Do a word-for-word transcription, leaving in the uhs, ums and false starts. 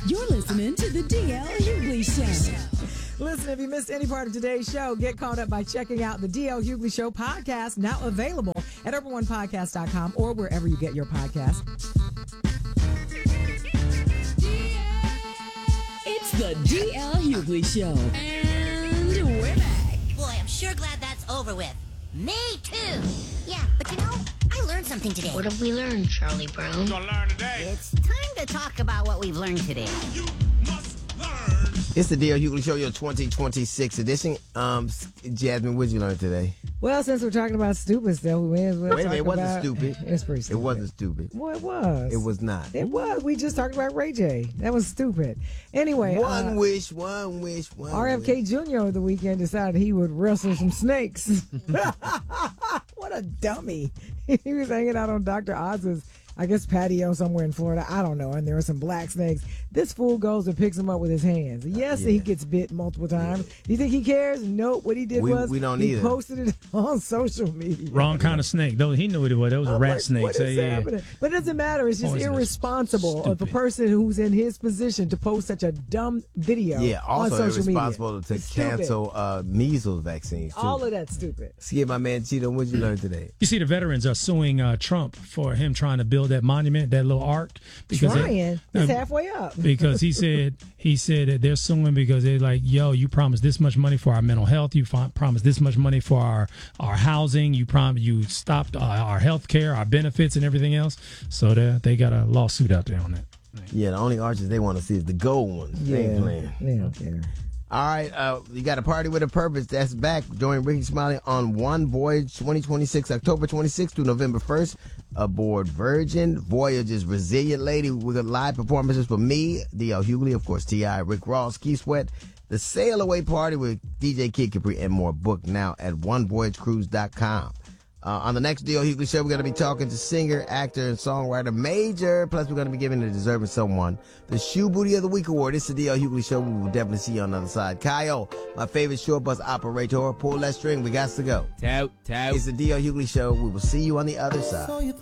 You're listening to the D L Hughley Show. Listen, if you missed any part of today's show, get caught up by checking out the D L Hughley Show podcast, now available at urban one podcast dot com or wherever you get your podcasts. It's the D L Hughley Show. And we're back. Boy, I'm sure glad that's over with. Me too. Yeah, but you know, I learned something today. What have we learned, Charlie Brown? We're gonna learn today. It's time to talk about what we've learned today. You must learn. It's the D L Hughley Show, your twenty twenty-six edition. Um, Jasmine, what did you learn today? Well, since we're talking about stupid stuff, we may as well Wait a talk minute, it wasn't about- stupid. It's pretty stupid. It wasn't stupid. Well, it was. It was not. It was. We just talked about Ray J. That was stupid. Anyway. One uh, wish, one wish, one R F K wish. Junior over the weekend decided he would wrestle some snakes. What a dummy. He was hanging out on Doctor Oz's, I guess, patio somewhere in Florida. I don't know. And there were some black snakes. This fool goes and picks them up with his hands. Yes, Yeah. he gets bit multiple times. Do you think he cares? Nope. What he did We- was we don't he either. posted it on social media. Wrong kind of snake. Though he knew what it was. That was a I'm rat like, snake. what So, is yeah. happening? But it doesn't matter. It's just Poisonous. irresponsible of a Stupid. person who's in his position to post such a dumb video Yeah, on also social media. irresponsible to It's stupid. cancel uh, measles vaccines, too. All of that's stupid. Skip, my man, Cheeto, what did you learn today? You see, the veterans are suing uh, Trump for him trying to build that monument, that little ark. Because Trying. They, It's uh, halfway up. because he said he said that they're suing because they're like, yo, you promised this much money for our mental health, you fi- promised this much money for our our housing, you prom you stopped uh, our health care, our benefits, and everything else. So they they got a lawsuit out there on that. Yeah, the only arches they want to see is the gold ones. They ain't playing. They don't care. All right, uh, you got a party with a purpose. That's back. Join Ricky Smiley on One Voyage twenty twenty-six, October twenty-sixth through November first, aboard Virgin Voyage's Resilient Lady. We got live performances for me, D L Hughley, of course, T I, Rick Ross, Keith Sweat, the Sail Away Party with D J Kid Capri, and more. Book now at one voyage cruise dot com. Uh, on the next D L Hughley Show, we're going to be talking to singer, actor, and songwriter Major. Plus, we're going to be giving the deserving someone the Shoe Booty of the Week award. It's the D L Hughley Show. We will definitely see you on the other side. Kyle, my favorite short bus operator, pull that string. We got to go. Tout, tout. It's the D L Hughley Show. We will see you on the other side. So you